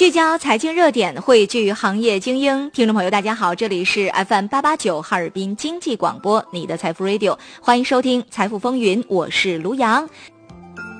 聚焦财经热点，汇聚行业精英。听众朋友大家好，这里是 FM889 哈尔滨经济广播，你的财富 Radio， 欢迎收听财富风云，我是卢阳。